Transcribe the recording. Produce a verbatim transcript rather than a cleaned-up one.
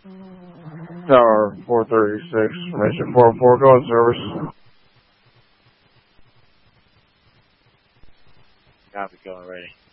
Tower four thirty-six, Mission four four, go in service. Copy, going ready.